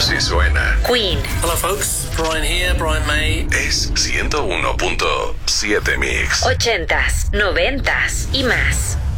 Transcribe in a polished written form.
Sí suena. Queen. Hello folks, Brian here, Brian May. Es 101.7 Mix. 80s, 90s y más.